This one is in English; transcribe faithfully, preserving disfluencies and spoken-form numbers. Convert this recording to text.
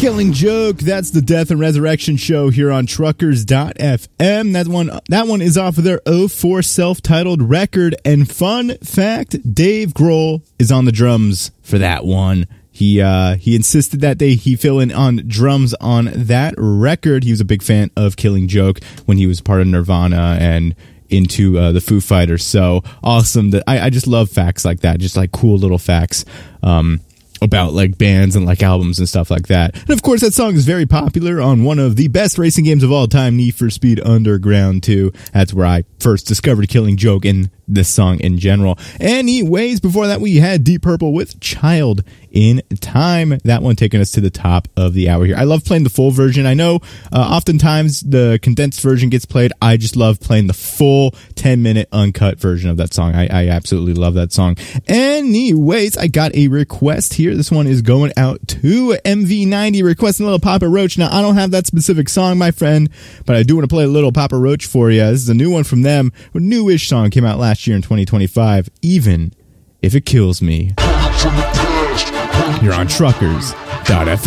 Killing Joke, that's the Death and Resurrection show here on truckers dot f m. That one that one is off of their oh four self-titled record. And fun fact, Dave Grohl is on the drums for that one. He uh, he insisted that they he fill in on drums on that record. He was a big fan of Killing Joke when he was part of Nirvana and into uh, the Foo Fighters. So awesome that I, I just love facts like that, just like cool little facts. Um, about like bands and like albums and stuff like that. And of course that song is very popular on one of the best racing games of all time, Need for Speed Underground two. That's where I first discovered Killing Joke and this song in general. Anyways, before that we had Deep Purple with Child in Time. That one taking us to the top of the hour here. I love playing the full version. I know uh, oftentimes the condensed version gets played. I just love playing the full ten minute uncut version of that song. I, I absolutely love that song. Anyways, I got a request here. This one is going out to M V ninety, requesting a little Papa Roach. Now, I don't have that specific song, my friend, but I do want to play a little Papa Roach for you. This is a new one from them. A newish song came out last year in twenty twenty-five, Even If It Kills Me. You're on truckers dot f m.